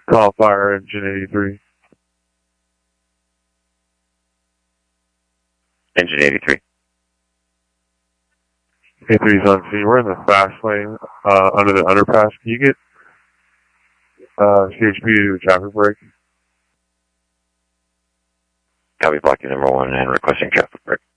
Call fire engine 83. Engine 83. 83 is on scene. We're in the fast lane under the underpass. Can you get CHP to do a traffic break? Copy, blocking number 1 and requesting traffic break.